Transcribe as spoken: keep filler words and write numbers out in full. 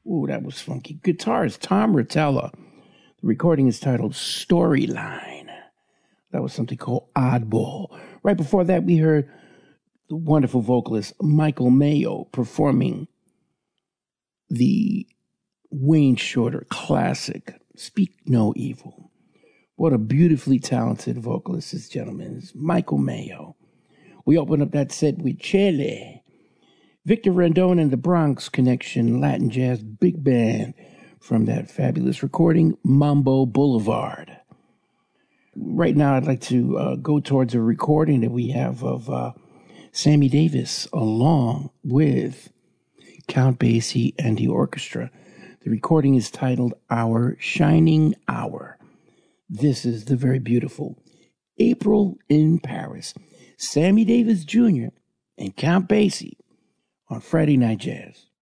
Ooh, that was funky. Guitarist Tom Rotella. The recording is titled Storyline. That was something called Oddball. Right before that, we heard the wonderful vocalist Michael Mayo performing the Wayne Shorter classic, Speak No Evil. What a beautifully talented vocalist this gentleman is, Michael Mayo. We opened up that set with Chile. Victor Rendon and the Bronx Connection Latin Jazz Big Band from that fabulous recording, Mambo Boulevard. Right now, I'd like to uh, go towards a recording that we have of uh, Sammy Davis along with Count Basie and the orchestra. The recording is titled Our Shining Hour. This is the very beautiful April in Paris. Sammy Davis Junior and Count Basie on Friday Night Jazz.